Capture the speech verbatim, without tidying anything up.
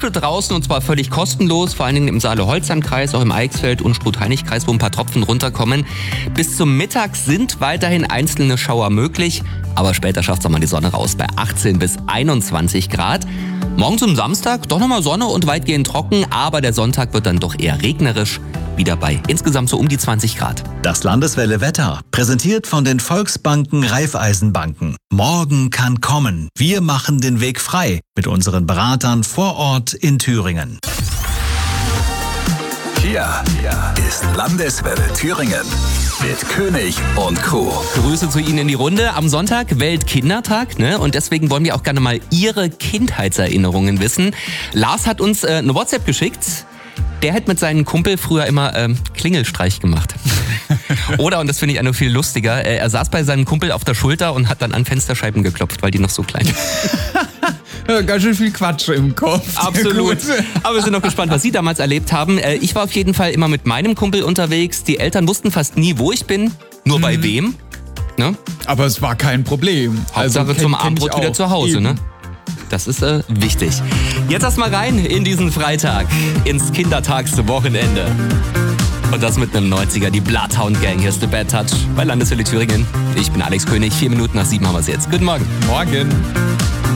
Dusche draußen und zwar völlig kostenlos, vor allen Dingen im Saale-Holzheim-Kreis, auch im Eichsfeld- und Struth-Heinig-Kreis, wo ein paar Tropfen runterkommen. Bis zum Mittag sind weiterhin einzelne Schauer möglich, aber später schafft es auch mal die Sonne raus bei achtzehn bis einundzwanzig Grad. Morgen zum Samstag doch nochmal Sonne und weitgehend trocken, aber der Sonntag wird dann doch eher regnerisch. Wieder bei insgesamt so um die zwanzig Grad. Das Landeswelle Wetter, präsentiert von den Volksbanken Raiffeisenbanken. Morgen kann kommen. Wir machen den Weg frei mit unseren Beratern vor Ort in Thüringen. Hier, hier ist Landeswelle Thüringen mit König und Co. Grüße zu Ihnen in die Runde. Am Sonntag Weltkindertag, ne? Und deswegen wollen wir auch gerne mal Ihre Kindheitserinnerungen wissen. Lars hat uns äh, eine WhatsApp geschickt. Der hätte mit seinem Kumpel früher immer ähm, Klingelstreich gemacht. Oder, und das finde ich noch viel lustiger, äh, er saß bei seinem Kumpel auf der Schulter und hat dann an Fensterscheiben geklopft, weil die noch so klein sind. Ganz schön viel Quatsch im Kopf. Absolut. Aber wir sind noch gespannt, was Sie damals erlebt haben. Äh, ich war auf jeden Fall immer mit meinem Kumpel unterwegs. Die Eltern wussten fast nie, wo ich bin, nur mhm. bei wem. Ne? Aber es war kein Problem. Hauptsache also, zum kenn, Abendbrot kenn wieder zu Hause, Eben. ne? Das ist äh, wichtig. Jetzt erstmal rein in diesen Freitag, ins Kindertagswochenende. Und das mit einem neunziger, die Bloodhound Gang. Hier ist The Bad Touch bei Landeswelle Thüringen. Ich bin Alex König, vier Minuten nach sieben haben wir es jetzt. Guten Morgen. Morgen.